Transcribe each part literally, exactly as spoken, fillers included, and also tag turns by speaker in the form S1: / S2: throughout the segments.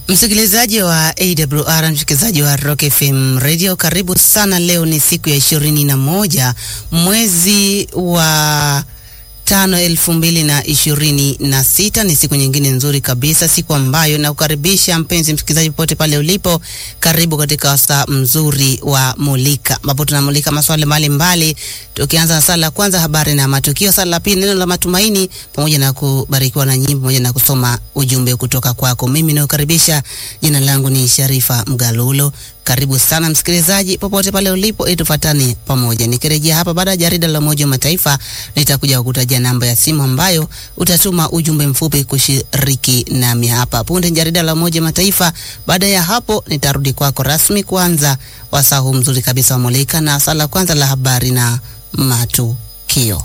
S1: Msikilizaji wa A W R, msikilizaji wa Rock F M Radio, karibu sana. Leo ni siku ya ishirini na moja mwezi wa tano elfu mbili na ishirini na sita. Ni siku nyingine nzuri kabisa, siku ambayo na kukaribisha mpenzi msikilizaji popote pale ulipo. Karibu katika wasaa mzuri wa Mulika, ambapo tunamulika masuala mbalimbali, tukianza na sala la kwanza, habari na matukio; sala la pili, neno la matumaini, pamoja na kubarikiwa na nyimbo, pamoja na kusoma ujumbe kutoka kwako. Mimi nakukaribisha, jina langu ni Sharifa Mgalulo. Karibu sana msikilizaji popote pale ulipo, ili tufuatane pamoja. Nikirejea hapa baada ya jarida la Umoja wa Mataifa, nitakuja kukutajia namba ya simu ambayo utatuma ujumbe mfupi kushiriki nami hapa. Punde jarida la Umoja wa Mataifa, baada ya hapo nitarudi kwako rasmi kuanza wasaa huu mzuri kabisa wa Mulika na sala kwanza la habari na matukio.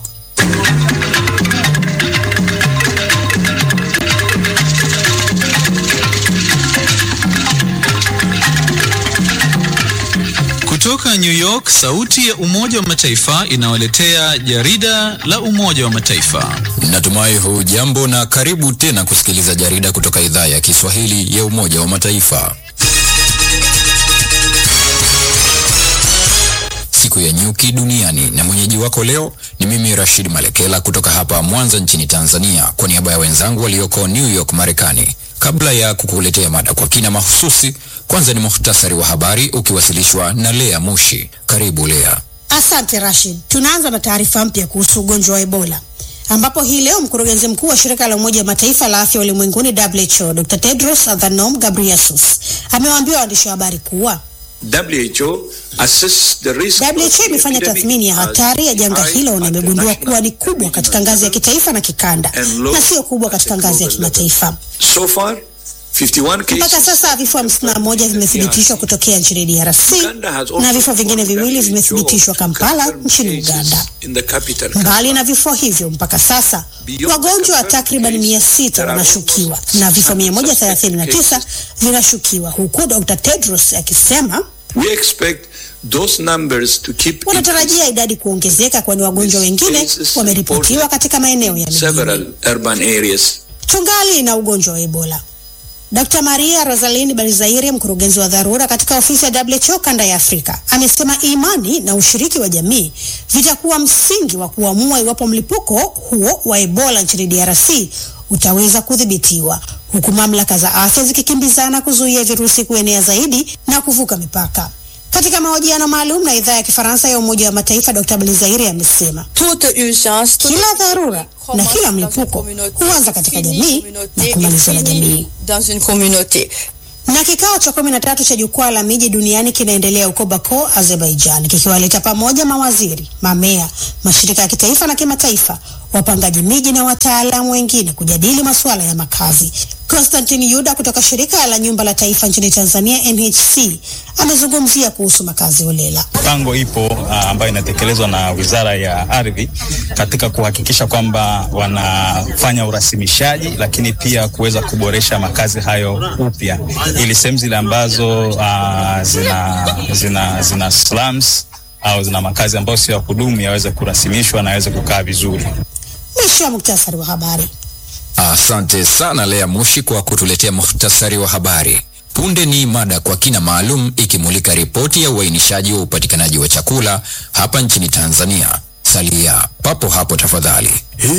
S2: Kutoka New York, sauti ya Umoja wa Mataifa inawaletea jarida la Umoja wa Mataifa.
S3: Natumai hujambo na karibu tena kusikiliza jarida kutoka idhaa ya Kiswahili ya Umoja wa Mataifa. Siku ya nyuki duniani, na mwenyeji wako leo ni mimi Rashid Malekela kutoka hapa Mwanza nchini Tanzania, kwa niaba ya wenzangu walioko New York Marekani. Kabla ya kukuletea mada kwa kina mahususi, kwanza ni muhtasari wa habari ukiwasilishwa na Lea Mushi. Karibu Lea.
S4: Asante Rashid. Tunaanza na taarifa mpya kuhusu ugonjwa wa Ebola, ambapo hii leo mkurugenzi mkuu wa shirika la Umoja wa Mataifa la afya ulimwenguni W H O Doctor Tedros Adhanom Ghebreyesus amewaambia waandishi wa habari kuwa
S5: W H O assess the risk
S4: W H O imefanya tathmini ya hatari ya janga hilo na imegundua kuwa ni kubwa katika ngazi ya kitaifa na kikanda na sio kubwa katika ngazi ya kimataifa.
S5: So far, fifty-one cases.
S4: Mpaka sasa vifo hamsini na moja vimethibitishwa kutokea nchini D R C na vifo vingine viwili vimethibitishwa Kampala nchini Uganda. Mbali na vifo hivyo, mpaka sasa wagonjwa takriban mia sita wanashukiwa na vifo mia moja thelathini na tisa vinashukiwa, huku Doctor Tedros akisema
S5: we expect those numbers to keep
S4: wanatarajia idadi kuongezeka, kwani wagonjwa wengine wameripotiwa katika maeneo ya
S5: several urban areas.
S4: Tungali na ugonjwa wa Ebola. Doctor Maria Rosaline Balizaire, mkurugenzi wa dharura katika ofisi ya W H O kanda ya Afrika, amesema imani na ushiriki wa jamii vitakuwa msingi wa kuamua iwapo mlipuko huo wa Ebola nchini D R C utaweza kudhibitiwa, huku mamlaka za afya zikikimbizana kuzuia virusi kuenea zaidi na kuvuka mipaka. Katika mahojiano maalum na idhaa ya Kifaransa ya Umoja wa Mataifa, Doctor Balizaire amesema kila dharura na kila mlipuko huanza katika jamii na kumalizwa na jamii. Na kikao cha kumi na tatu cha jukwaa la miji duniani kinaendelea huko Baku, Azerbaijan, kikiwaleta pamoja mawaziri, mamea, mashirika ya kitaifa na kimataifa, wapangaji miji na wataalamu wengine kujadili masuala ya makazi. Konstantin Yuda kutoka shirika la nyumba la taifa nchini Tanzania N H C amezungumzia kuhusu makazi holela.
S6: Mpango ipo uh, ambayo inatekelezwa na Wizara ya Ardhi katika kuhakikisha kwamba wanafanya urasimishaji, lakini pia kuweza kuboresha makazi hayo upya, ili sehemu zile ambazo uh, zina zina zina slums au zina makazi ambayo sio ya kudumu yaweze kurasimishwa na yaweze kukaa vizuri.
S4: Mwisho wa muktasari wa habari.
S3: Asante sana Lea Mushi kwa kutuletea muhtasari wa habari. Punde ni mada kwa kina maalum ikimulika ripoti ya uainishaji wa upatikanaji wa chakula hapa nchini Tanzania. Salia papo hapo tafadhali.